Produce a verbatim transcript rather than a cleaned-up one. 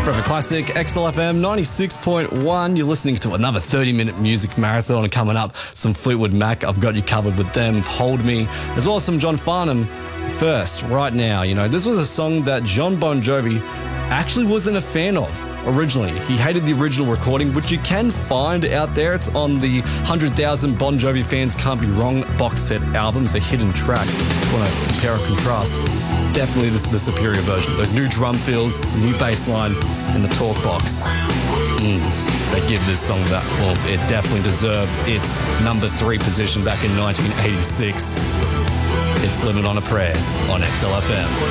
Forever Classic, X L F M ninety-six point one. You're listening to another thirty-minute music marathon. And coming up, some Fleetwood Mac. I've got you covered with them. Hold Me. As well as some John Farnham. First, right now, you know, this was a song that John Bon Jovi actually wasn't a fan of originally. He hated the original recording, which you can find out there. It's on the one hundred thousand Bon Jovi Fans Can't Be Wrong box set albums, a hidden track. If you want to compare and contrast, definitely this is the superior version. Those new drum fills, the new bass line, and the talk box. Mm, they give this song that oomph. It definitely deserved its number three position back in nineteen eighty-six. It's Living on a Prayer on X L F M.